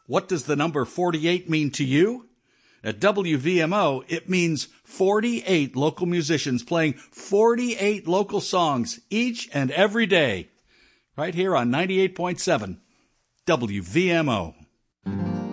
What does the number 48 mean to you? At WVMO, it means 48 local musicians playing 48 local songs each and every day. Right here on 98.7 WVMO.